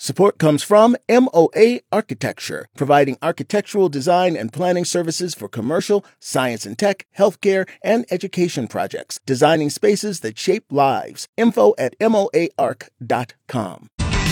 Support comes from MOA Architecture, providing architectural design and planning services for commercial, science and tech, healthcare, and education projects, designing spaces that shape lives. Info at moaarch.com.